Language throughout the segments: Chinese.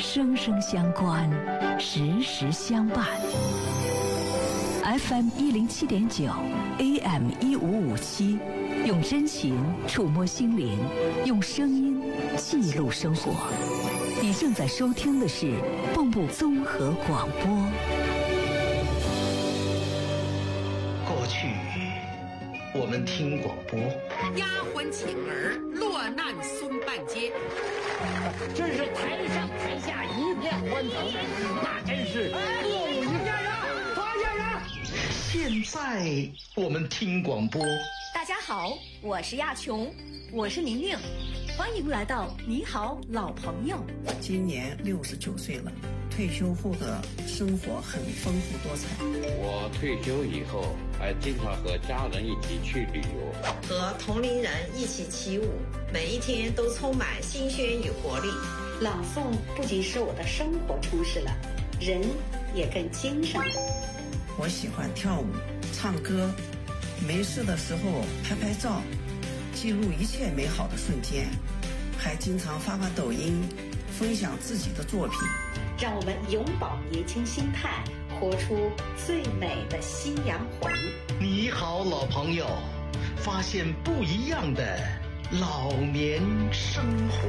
生生相关，时时相伴。FM 107.9 AM 1557，用真情触摸心灵，用声音记录生活。你正在收听的是蚌埠综合广播。 过去我们听广播， 丫鬟请儿落难孙半截， 真是台上台下一片欢腾，那真是歌舞一片呀！发现人！ 现在我们听广播。 大家好，我是亚琼，我是宁宁，欢迎来到你好老朋友。 今年69岁了，退休后的生活很丰富多彩。 我退休以后还经常和家人一起去旅游， 和同龄人一起起舞，每一天都充满新鲜与活力。 朗诵不仅使我的生活充实了，人也更精神了。 我喜欢跳舞、唱歌，没事的时候拍拍照，记录一切美好的瞬间，还经常发抖音，分享自己的作品。 让我们永葆年轻心态，活出最美的夕阳红。 你好老朋友，发现不一样的老年生活。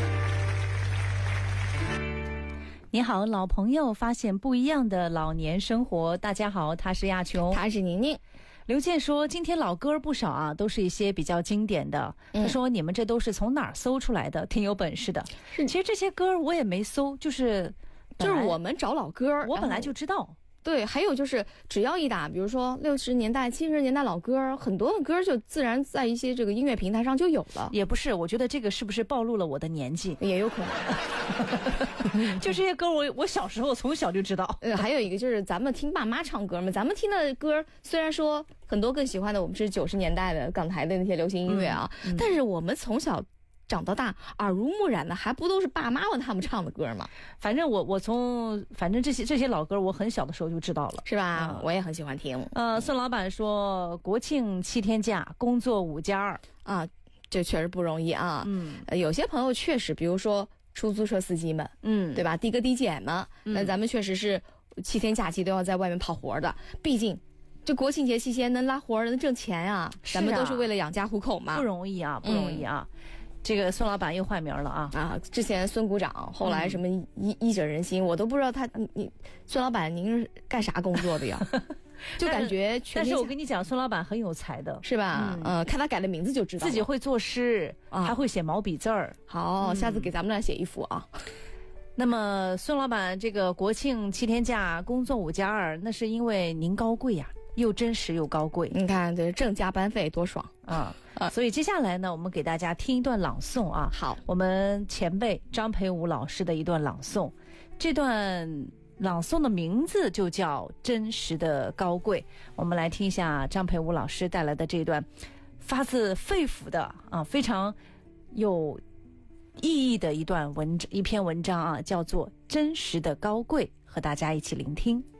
你好老朋友，发现不一样的老年生活。大家好，他是亚琼， 他是宁宁。 刘健说今天老歌不少啊，都是一些比较经典的。他说你们这都是从哪儿搜出来的，挺有本事的。其实这些歌我也没搜，就是我们找老歌， 我本来就知道。 对，还有就是只要一打，比如说60年代、70年代老歌，很多的歌就自然在一些这个音乐平台上就有了。 也不是，我觉得这个是不是暴露了我的年纪？ 也有可能。 就这些歌我小时候从小就知道。 还有一个就是咱们听爸妈唱歌嘛，咱们听的歌虽然说很多更喜欢的我们是90年代的港台的那些流行音乐啊，但是我们从小长到大耳濡目染的还不都是爸妈他们唱的歌吗？ 反正反正这些老歌我很小的时候就知道了， 是吧？我也很喜欢听。 孙老板说国庆7天假，工作5+2 啊，这确实不容易啊。有些朋友确实，比如说出租车司机们，对吧？的哥的姐们，那咱们确实是7天假期都要在外面跑活的，毕竟这国庆节期间能拉活能挣钱啊，咱们都是为了养家糊口嘛， 不容易啊，不容易啊。这个孙老板又换名了啊！ 之前孙股长，后来什么医者仁心，我都不知道孙老板您是干啥工作的呀？就感觉但是我跟你讲，孙老板很有才的， 是吧？看他改的名字就知道， 自己会作诗，还会写毛笔字儿。 好，下次给咱们俩写一幅啊。 那么孙老板这个国庆7天假，工作5+2，那是因为您高贵呀。又真实又高贵， 你看这挣加班费多爽啊！所以接下来呢，我们给大家听一段朗诵啊。 好， 我们前辈张培武老师的一段朗诵，这段朗诵的名字就叫《真实的高贵》。我们来听一下张培武老师带来的这段发自肺腑的非常有意义的一篇文章啊，叫做《真实的高贵》，和大家一起聆听。